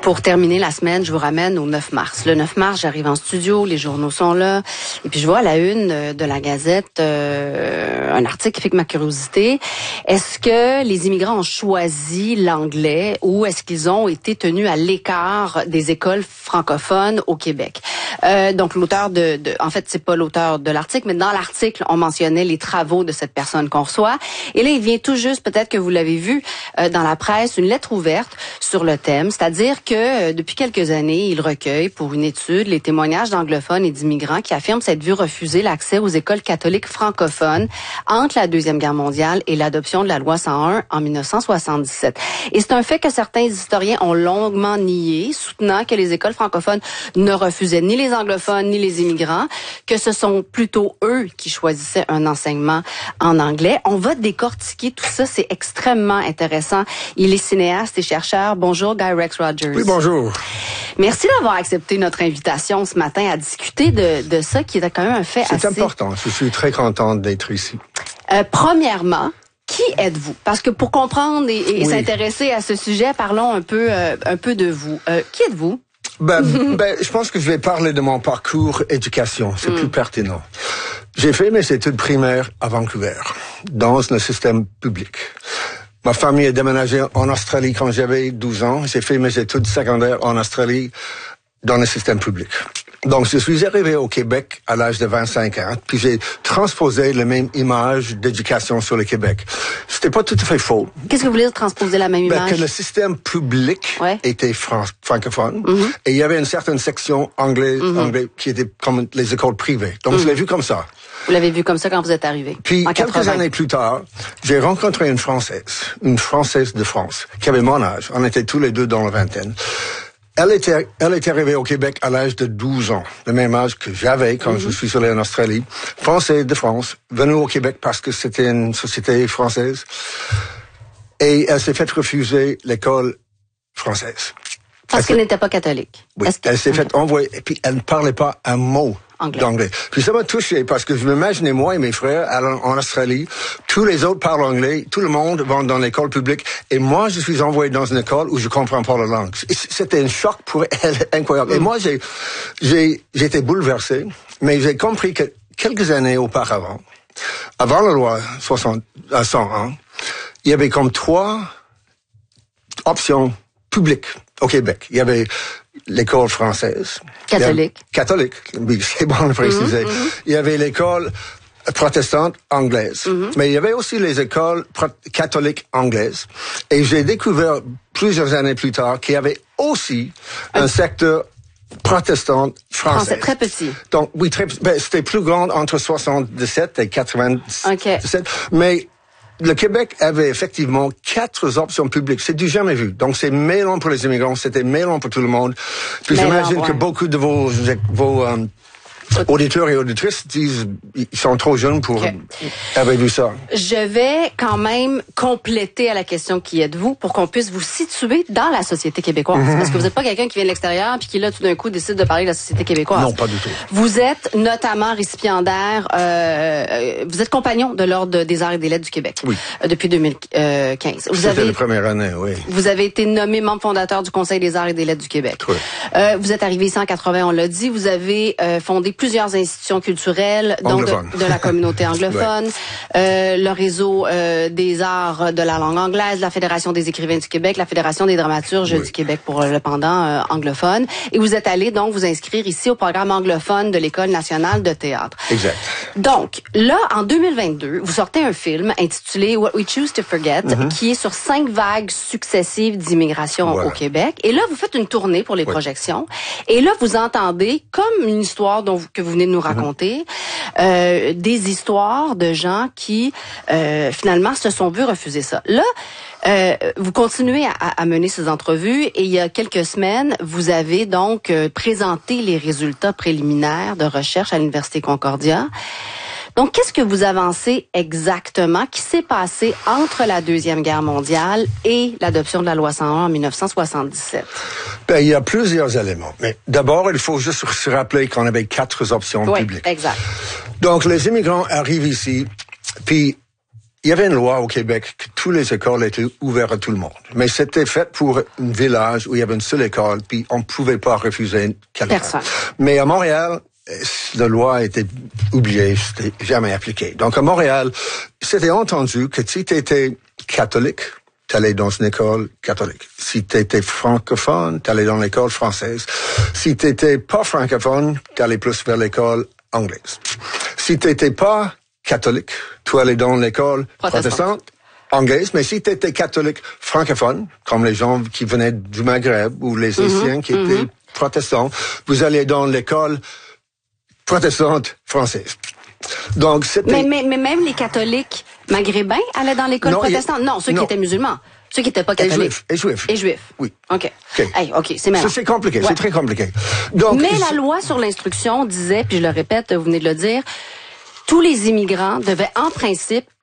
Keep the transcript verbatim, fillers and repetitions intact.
Pour terminer la semaine, je vous ramène au neuf mars. Le neuf mars, j'arrive en studio, les journaux sont là, et puis je vois à la une de la Gazette euh, un article qui fait que ma curiosité. Est-ce que les immigrants ont choisi l'anglais ou est-ce qu'ils ont été tenus à l'écart des écoles francophones au Québec? Euh, donc l'auteur de, de, en fait, c'est pas l'auteur de l'article, mais dans l'article, on mentionnait les travaux de cette personne qu'on reçoit. Et là, il vient tout juste, peut-être que vous l'avez vu euh, dans la presse, une lettre ouverte sur le thème, c'est-à-dire que euh, depuis quelques années, il recueille pour une étude les témoignages d'anglophones et d'immigrants qui affirment s'être vu refuser l'accès aux écoles catholiques francophones entre la Deuxième Guerre mondiale et l'adoption de la loi cent un en mille neuf cent soixante-dix-sept. Et c'est un fait que certains historiens ont longuement nié, soutenant que les écoles francophones ne refusaient ni les anglophones ni les immigrants, que ce sont plutôt eux qui choisissaient un enseignement en anglais. On va décortiquer tout ça, c'est extrêmement intéressant. Il est cinéaste et chercheur. Bonjour, Guy Rex Rogers. Oui, bonjour. Merci d'avoir accepté notre invitation ce matin à discuter de, de ça, qui est quand même un fait assez... C'est important. Je suis très contente d'être ici. Euh, premièrement, qui êtes-vous? Parce que pour comprendre et, et oui. s'intéresser à ce sujet, parlons un peu, euh, un peu de vous. Euh, qui êtes-vous? Ben, ben, je pense que je vais parler de mon parcours éducation. C'est mm. plus pertinent. J'ai fait mes études primaires à Vancouver, dans le système public. Ma famille a déménagé en Australie quand j'avais douze ans. J'ai fait mes études secondaires en Australie dans le système public. Donc, je suis arrivé au Québec à l'âge de vingt-cinq ans, puis j'ai transposé la même image d'éducation sur le Québec. C'était pas tout à fait faux. Qu'est-ce que vous voulez dire transposer la même image? Ben, que le système public ouais. était fran- francophone, mm-hmm. et il y avait une certaine section anglais, mm-hmm. anglais qui était comme les écoles privées. Donc, mm-hmm. je l'ai vu comme ça. Vous l'avez vu comme ça quand vous êtes arrivé? Puis, en quelques quatre-vingts années plus tard, j'ai rencontré une Française, une Française de France, qui avait mon âge. On était tous les deux dans la vingtaine. Elle était, elle était arrivée au Québec à l'âge de douze ans, le même âge que j'avais quand mm-hmm. je suis allé en Australie. Française de France, venue au Québec parce que c'était une société française. Et elle s'est fait refuser l'école française. Parce qu'elle n'était pas catholique. Oui, que... elle s'est fait envoyer, et puis elle ne parlait pas un mot Anglais. d'anglais. Puis ça m'a touché parce que je m'imaginais, moi et mes frères, en Australie, tous les autres parlent anglais, tout le monde va dans l'école publique, et moi, je suis envoyé dans une école où je comprends pas la langue. C'était un choc pour elle, incroyable. Mm. Et moi, j'ai, j'ai, j'ai été bouleversé, mais j'ai compris que quelques années auparavant, avant la loi soixante, euh, cent un, il y avait comme trois options publiques au Québec. Il y avait l'école française. Catholique. Catholique, oui, c'est bon de préciser. Mm-hmm, mm-hmm. Il y avait l'école protestante anglaise. Mm-hmm. Mais il y avait aussi les écoles pro- catholiques anglaises. Et j'ai découvert plusieurs années plus tard qu'il y avait aussi un, un secteur protestant français. Français, très petit. Donc, oui, très petit. Ben, c'était plus grand entre soixante-dix-sept et quatre-vingt-dix-sept. Okay. Mais le Québec avait effectivement quatre options publiques. C'est du jamais vu. Donc, c'est mêlant pour les immigrants, c'était mêlant pour tout le monde. Puis mêlant, j'imagine ouais. que beaucoup de vos, vos euh, auditeurs et auditrices disent ils sont trop jeunes pour okay. avoir vu ça. Je vais quand même compléter à la question qui êtes-vous pour qu'on puisse vous situer dans la société québécoise. Mm-hmm. Parce que vous n'êtes pas quelqu'un qui vient de l'extérieur puis qui là tout d'un coup décide de parler de la société québécoise. Non, pas du tout. Vous êtes notamment récipiendaire, euh, vous êtes compagnon de l'Ordre des Arts et des Lettres du Québec oui. euh, depuis deux mille quinze. Vous C'était avez, la première année, oui. Vous avez été nommé membre fondateur du Conseil des Arts et des Lettres du Québec. Oui. Euh, vous êtes arrivé ici en quatre-vingts, on l'a dit. Vous avez euh, fondé plusieurs institutions culturelles, dont de, de la communauté anglophone, ouais. euh, le réseau euh, des arts de la langue anglaise, la Fédération des écrivains du Québec, la Fédération des dramaturges oui. du Québec pour le pendant euh, anglophone. Et vous êtes allé donc vous inscrire ici au programme anglophone de l'École nationale de théâtre. Exact. Donc, là, en deux mille vingt-deux, vous sortez un film intitulé What We Choose to Forget, mm-hmm. qui est sur cinq vagues successives d'immigration voilà. au Québec. Et là, vous faites une tournée pour les oui. projections. Et là, vous entendez, comme une histoire dont vous, que vous venez de nous raconter, mm-hmm. euh, des histoires de gens qui, euh, finalement, se sont vus refuser ça. Là, euh, vous continuez à, à mener ces entrevues et il y a quelques semaines, vous avez donc euh, présenté les résultats préliminaires de recherche à l'Université Concordia. Donc, qu'est-ce que vous avancez exactement qui s'est passé entre la Deuxième Guerre mondiale et l'adoption de la loi cent un en dix-neuf cent soixante-dix-sept? Ben, il y a plusieurs éléments. Mais d'abord, il faut juste se rappeler qu'on avait quatre options oui, publiques. Exact. Donc, les immigrants arrivent ici, puis il y avait une loi au Québec que toutes les écoles étaient ouvertes à tout le monde. Mais c'était fait pour un village où il y avait une seule école, puis on ne pouvait pas refuser quelqu'un. Personne. Mais à Montréal, la loi était oubliée, c'était jamais appliqué. Donc à Montréal, c'était entendu que si tu étais catholique, tu allais dans une école catholique. Si tu étais francophone, tu allais dans l'école française. Si tu étais pas francophone, tu allais plus vers l'école anglaise. Si tu étais pas catholique, tu allais dans l'école protestante, anglaise. Mais si tu étais catholique francophone, comme les gens qui venaient du Maghreb ou les Haïtiens mm-hmm. qui étaient mm-hmm. protestants, vous allez dans l'école protestante française. Donc, c'était... Mais, mais, mais même les catholiques maghrébins allaient dans l'école non, protestante? A... Non, ceux non. qui étaient musulmans. Ceux qui n'étaient pas catholiques. Et juifs. Et juifs. Et juifs. Oui. OK. OK. Hey, OK, c'est mélange. C'est compliqué, ouais. c'est très compliqué. Donc, mais la loi sur l'instruction disait, puis je le répète, vous venez de le dire, tous les immigrants devaient en principe